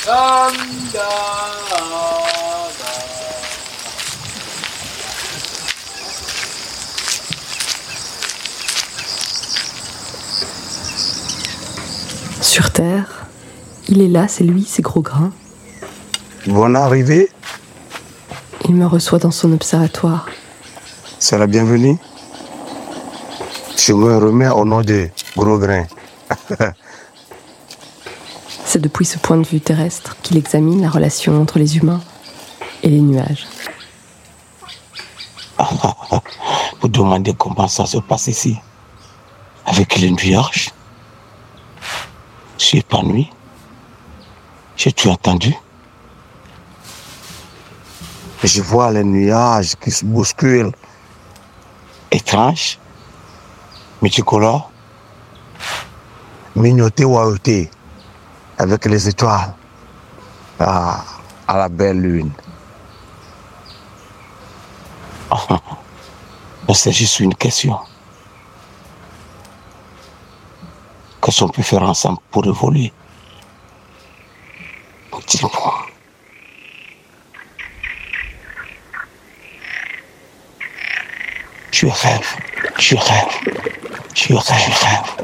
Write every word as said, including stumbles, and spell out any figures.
Sur Terre, il est là, c'est lui, ces gros grains. Bonne arrivée. Il me reçoit dans son observatoire. C'est la bienvenue. Je me remets au nom de Gros Grain. C'est depuis ce point de vue terrestre qu'il examine la relation entre les humains et les nuages. Vous demandez comment ça se passe ici, avec les nuages. Je suis épanoui. J'ai-tu entendu? Je vois les nuages qui se bousculent. Étranges, multicolores, mignotés ou aoûtés, avec les étoiles à, à la belle lune. C'est juste une question. Qu'est-ce qu'on peut faire ensemble pour évoluer? Dis-moi. Je rêve, je rêve, je rêve, je rêve.